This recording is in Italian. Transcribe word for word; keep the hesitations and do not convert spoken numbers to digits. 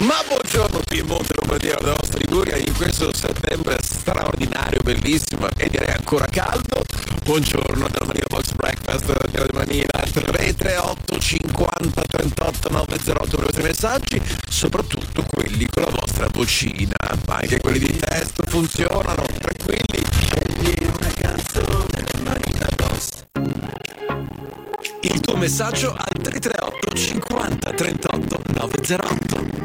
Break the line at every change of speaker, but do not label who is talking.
Ma buongiorno Piemonte, Lombardia, della nostra Liguria, in questo settembre straordinario, bellissimo e direi ancora caldo. Buongiorno della Manila Box Breakfast della Manila, tre tre otto cinquanta trentotto nove zero otto per i vostri messaggi, soprattutto quelli con la vostra vocina, ma anche quelli di testo funzionano, tranquilli. Scegli una canzone, Manila Box. Il tuo messaggio al tre tre otto cinquanta trentotto nove zero otto.